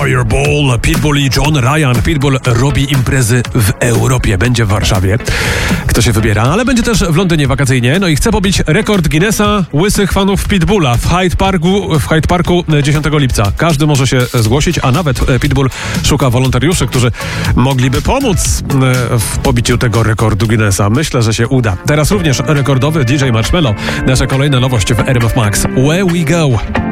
Fireball, Pitbull i John Ryan. Pitbull robi imprezy w Europie. Będzie w Warszawie. Kto się wybiera? Ale będzie też w Londynie wakacyjnie. No i chce pobić rekord Guinnessa łysych fanów Pitbulla w Hyde Parku 10 lipca. Każdy może się zgłosić, a nawet Pitbull szuka wolontariuszy, którzy mogliby pomóc w pobiciu tego rekordu Guinnessa. Myślę, że się uda. Teraz również rekordowy DJ Marshmello. Nasza kolejna nowość w RMF Max. Where we go?